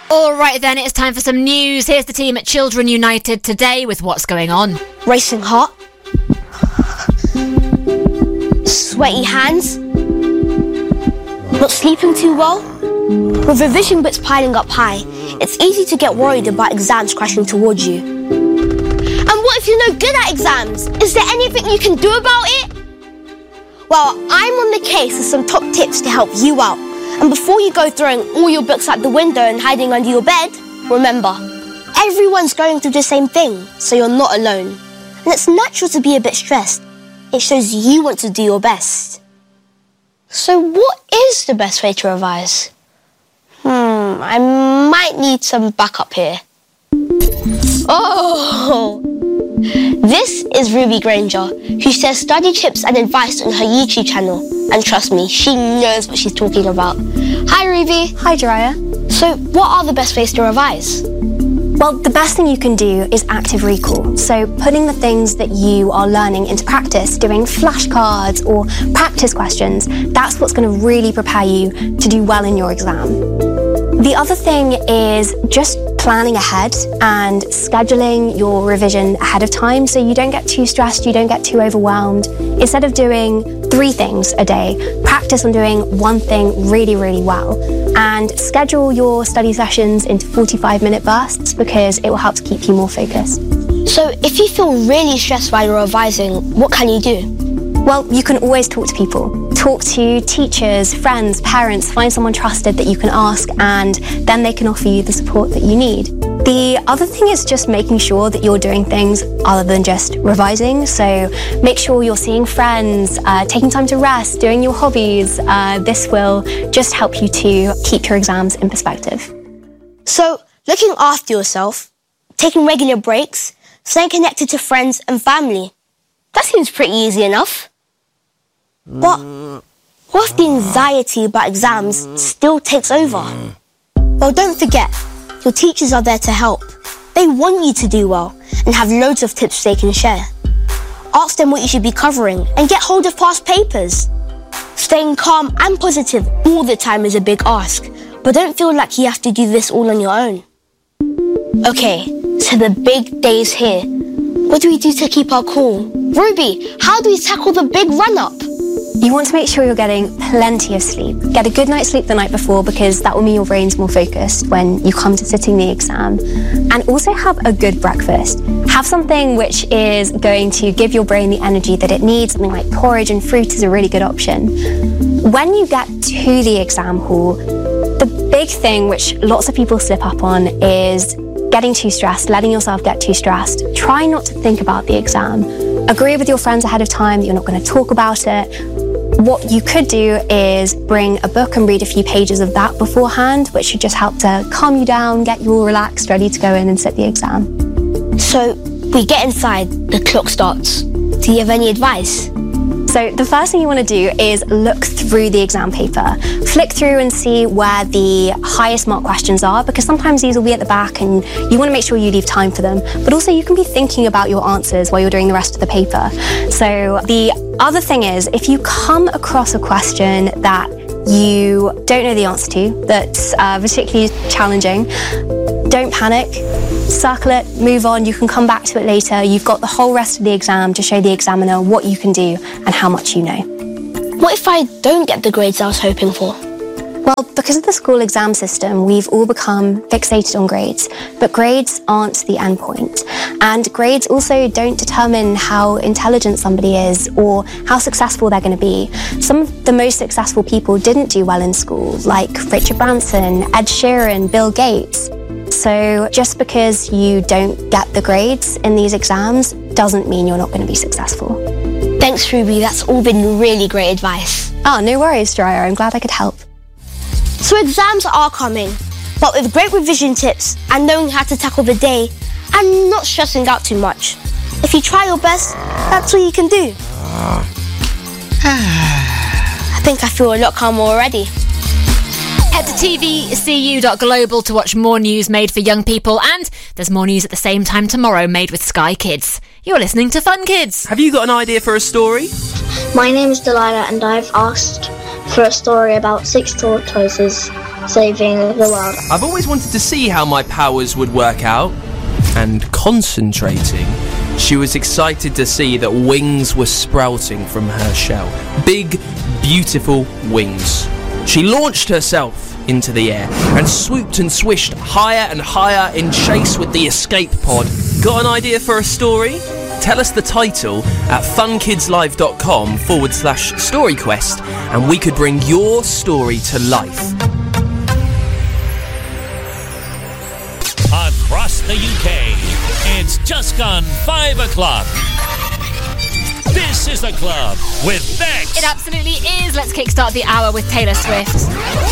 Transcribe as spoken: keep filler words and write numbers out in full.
All right then, it's time for some news. Here's the team at Children United today with what's going on. Racing heart. Sweaty hands. Not sleeping too well. With revision bits piling up high, it's easy to get worried about exams crashing towards you. And what if you're no good at exams? Is there anything you can do about it? Well, I'm on the case with some top tips to help you out. And before you go throwing all your books out the window and hiding under your bed, remember, everyone's going through the same thing, so you're not alone. And it's natural to be a bit stressed. It shows you want to do your best. So what is the best way to revise? Hmm, I might need some backup here. Oh! This is Ruby Granger, who shares study tips and advice on her YouTube channel. And trust me, she knows what she's talking about. Hi, Ruby. Hi, Jiraiya. So, what are the best ways to revise? Well, the best thing you can do is active recall. So, putting the things that you are learning into practice, doing flashcards or practice questions, that's what's going to really prepare you to do well in your exam. The other thing is just planning ahead and scheduling your revision ahead of time so you don't get too stressed, you don't get too overwhelmed. Instead of doing three things a day, practice on doing one thing really, really well. And schedule your study sessions into forty-five minute bursts because it will help to keep you more focused. So if you feel really stressed while you're revising, what can you do? Well, you can always talk to people. Talk to teachers, friends, parents, find someone trusted that you can ask, and then they can offer you the support that you need. The other thing is just making sure that you're doing things other than just revising. So make sure you're seeing friends, uh, taking time to rest, doing your hobbies. Uh, this will just help you to keep your exams in perspective. So looking after yourself, taking regular breaks, staying connected to friends and family. That seems pretty easy enough. But what if the anxiety about exams still takes over? Well, don't forget, your teachers are there to help. They want you to do well and have loads of tips they can share. Ask them what you should be covering and get hold of past papers. Staying calm and positive all the time is a big ask, but don't feel like you have to do this all on your own. Okay, so the big day's here. What do we do to keep our cool? Ruby, how do we tackle the big run-up? You want to make sure you're getting plenty of sleep. Get a good night's sleep the night before because that will mean your brain's more focused when you come to sitting the exam. And also have a good breakfast. Have something which is going to give your brain the energy that it needs. Something like porridge and fruit is a really good option. When you get to the exam hall, the big thing which lots of people slip up on is getting too stressed, letting yourself get too stressed. Try not to think about the exam. Agree with your friends ahead of time that you're not going to talk about it. What you could do is bring a book and read a few pages of that beforehand, which should just help to calm you down, get you all relaxed, ready to go in and sit the exam. So, we get inside, the clock starts. Do you have any advice? So the first thing you want to do is look through the exam paper. Flick through and see where the highest mark questions are, because sometimes these will be at the back and you want to make sure you leave time for them. But also you can be thinking about your answers while you're doing the rest of the paper. So the other thing is, if you come across a question that you don't know the answer to, that's uh, particularly challenging, don't panic. Circle it, move on, you can come back to it later. You've got the whole rest of the exam to show the examiner what you can do and how much you know. What if I don't get the grades I was hoping for? Well, because of the school exam system, we've all become fixated on grades, but grades aren't the end point. And grades also don't determine how intelligent somebody is or how successful they're going to be. Some of the most successful people didn't do well in school, like Richard Branson, Ed Sheeran, Bill Gates. So just because you don't get the grades in these exams doesn't mean you're not going to be successful. Thanks, Ruby. That's all been really great advice. Oh, no worries, Jiraiya. I'm glad I could help. So exams are coming, but with great revision tips and knowing how to tackle the day and not stressing out too much. If you try your best, that's all you can do. I think I feel a lot calmer already. Head to T V C U dot global to watch more news made for young people, and there's more news at the same time tomorrow made with Sky Kids. You're listening to Fun Kids. Have you got an idea for a story? My name is Delilah, and I've asked for a story about six tortoises saving the world. I've always wanted to see how my powers would work out. And concentrating, she was excited to see that wings were sprouting from her shell. Big, beautiful wings. She launched herself into the air and swooped and swished higher and higher in chase with the escape pod. Got an idea for a story? Tell us the title at funkidslive.com forward slash storyquest and we could bring your story to life. Across the U K, it's just gone five o'clock. This is The Club with Bex. It absolutely is. Let's kickstart the hour with Taylor Swift.